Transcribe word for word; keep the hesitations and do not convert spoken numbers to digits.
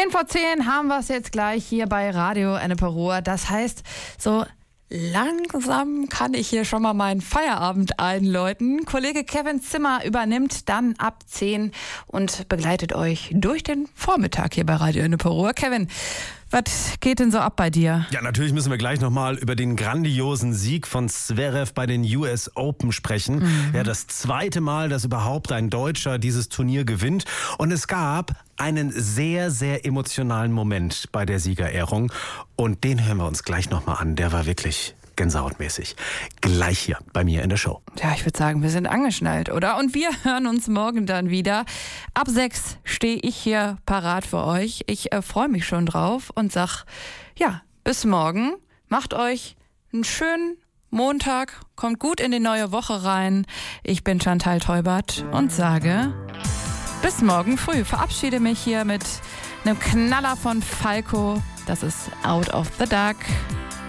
zehn vor zehn haben wir es jetzt gleich hier bei Radio Ennepe Ruhr. Das heißt, so langsam kann ich hier schon mal meinen Feierabend einläuten. Kollege Kevin Zimmer übernimmt dann ab zehn und begleitet euch durch den Vormittag hier bei Radio Ennepe Ruhr. Kevin, was geht denn so ab bei dir? Ja, natürlich müssen wir gleich nochmal über den grandiosen Sieg von Zverev bei den U S Open sprechen. Mhm. Ja, das zweite Mal, dass überhaupt ein Deutscher dieses Turnier gewinnt. Und es gab einen sehr, sehr emotionalen Moment bei der Siegerehrung. Und den hören wir uns gleich nochmal an. Der war wirklich gänsehautmäßig. Gleich hier bei mir in der Show. Ja, ich würde sagen, wir sind angeschnallt, oder? Und wir hören uns morgen dann wieder. Ab sechs stehe ich hier parat für euch. Ich äh, freue mich schon drauf und sag, ja, bis morgen. Macht euch einen schönen Montag. Kommt gut in die neue Woche rein. Ich bin Chantal Teubert und sage bis morgen früh. Verabschiede mich hier mit einem Knaller von Falco. Das ist Out of the Dark.